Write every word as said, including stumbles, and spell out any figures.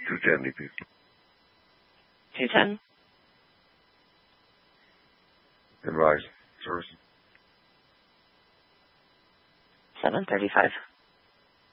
two ten, repeat. two ten. Advise. Source. seven thirty-five.